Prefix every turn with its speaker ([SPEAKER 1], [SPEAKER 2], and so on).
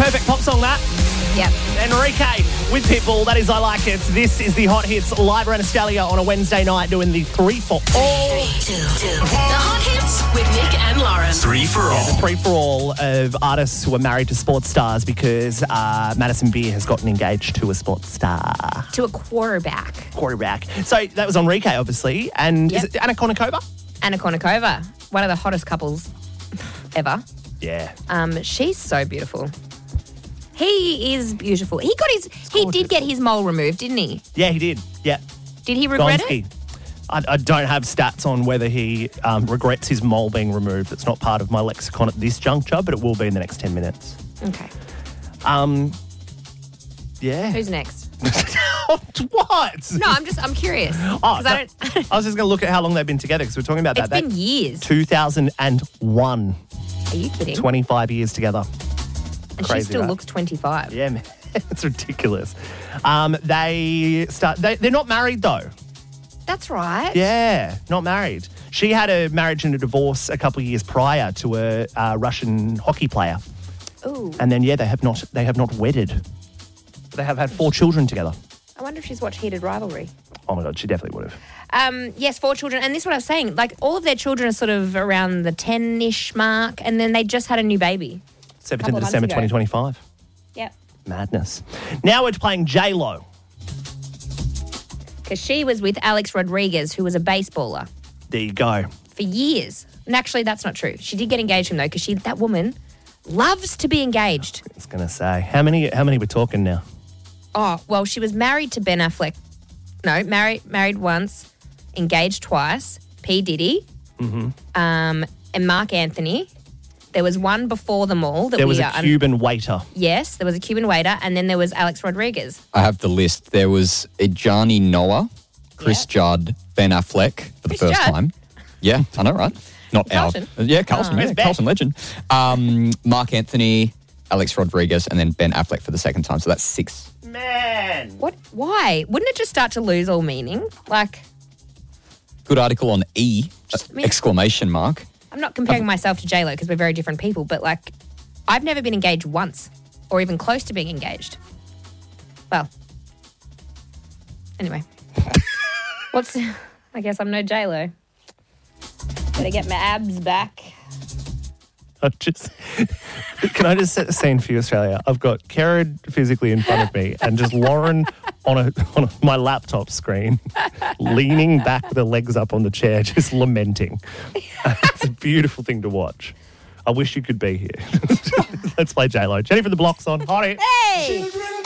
[SPEAKER 1] Perfect pop song, that.
[SPEAKER 2] Yep.
[SPEAKER 1] Enrique with Pitbull. That is I Like It. This is the Hot Hits live around Australia on a Wednesday night doing the 3 for All.
[SPEAKER 3] 3, 2, 2. The Hot Hits with Nick and Lauren.
[SPEAKER 4] 3 for All.
[SPEAKER 1] The 3 for All of artists who are married to sports stars because Madison Beer has gotten engaged to a sports star.
[SPEAKER 2] To a quarterback.
[SPEAKER 1] So that was Enrique, obviously. And
[SPEAKER 2] Yep.
[SPEAKER 1] is it Anna Kournikova?
[SPEAKER 2] Anna Kournikova, one of the hottest couples ever.
[SPEAKER 1] Yeah.
[SPEAKER 2] She's so beautiful. He is beautiful. He did get his mole removed, didn't he?
[SPEAKER 1] Yeah, he did. Yeah.
[SPEAKER 2] Did he regret
[SPEAKER 1] Gonski.
[SPEAKER 2] it?
[SPEAKER 1] I don't have stats on whether he regrets his mole being removed. It's not part of my lexicon at this juncture, but it will be in the next 10 minutes.
[SPEAKER 2] Okay.
[SPEAKER 1] Yeah.
[SPEAKER 2] Who's next?
[SPEAKER 1] What?
[SPEAKER 2] No, I'm curious.
[SPEAKER 1] Oh,
[SPEAKER 2] 'Cause
[SPEAKER 1] no,
[SPEAKER 2] I don't.
[SPEAKER 1] I was just going to look at how long they've been together because we're talking about
[SPEAKER 2] It's
[SPEAKER 1] that.
[SPEAKER 2] been years.
[SPEAKER 1] 2001.
[SPEAKER 2] Are you kidding?
[SPEAKER 1] 25 years together.
[SPEAKER 2] And
[SPEAKER 1] crazy,
[SPEAKER 2] she still
[SPEAKER 1] right?
[SPEAKER 2] looks 25.
[SPEAKER 1] Yeah, man. It's ridiculous. They're not married though.
[SPEAKER 2] That's right.
[SPEAKER 1] Yeah, not married. She had a marriage and a divorce a couple of years prior to a Russian hockey player.
[SPEAKER 2] Ooh.
[SPEAKER 1] And then, they have not wedded. They have had 4 children together.
[SPEAKER 2] I wonder if she's watched Heated Rivalry.
[SPEAKER 1] Oh my God, she definitely would have.
[SPEAKER 2] Yes, 4 children. And this is what I was saying. Like, all of their children are sort of around the 10-ish mark, and then they just had a new baby.
[SPEAKER 1] 17th
[SPEAKER 2] Couple
[SPEAKER 1] of
[SPEAKER 2] of
[SPEAKER 1] December
[SPEAKER 2] months ago.
[SPEAKER 1] 2025.
[SPEAKER 2] Yep.
[SPEAKER 1] Madness. Now we're playing J-Lo.
[SPEAKER 2] Because she was with Alex Rodriguez, who was a baseballer,
[SPEAKER 1] There you go.
[SPEAKER 2] for years. And actually, that's not true. She did get engaged to him, though, because that woman loves to be engaged.
[SPEAKER 1] I was going to say, how many we're talking now?
[SPEAKER 2] Oh, well, she was married to Ben Affleck. No, married once, engaged twice. P. Diddy, and Mark Anthony. There was one before them all.
[SPEAKER 1] There was a Cuban waiter.
[SPEAKER 2] Yes, there was a Cuban waiter, and then there was Alex Rodriguez.
[SPEAKER 5] I have the list. There was Ijani Noah, Chris Judd, Ben Affleck for the
[SPEAKER 2] Chris
[SPEAKER 5] first
[SPEAKER 2] Judd?
[SPEAKER 5] time. Yeah, I know, right? Not
[SPEAKER 2] Carlton?
[SPEAKER 5] Carlton,
[SPEAKER 1] Where's Ben?
[SPEAKER 5] Carlton legend. Mark Anthony, Alex Rodriguez, and then Ben Affleck for the second time. So that's 6.
[SPEAKER 1] Man.
[SPEAKER 2] What? Why? Wouldn't it just start to lose all meaning? Like,
[SPEAKER 5] Good article on E!
[SPEAKER 2] mean-
[SPEAKER 5] Exclamation mark.
[SPEAKER 2] I'm not comparing myself to J-Lo because we're very different people, but like, I've never been engaged once or even close to being engaged. Well, anyway. I guess I'm no J-Lo. Better get my abs back.
[SPEAKER 1] Can I just set the scene for you, Australia? I've got Kerrod physically in front of me and just Lauren on my laptop screen, leaning back with her legs up on the chair, just lamenting. It's a beautiful thing to watch. I wish you could be here. Let's play J-Lo. Jenny from the Block's on. Hottie.
[SPEAKER 2] Hey!
[SPEAKER 3] Children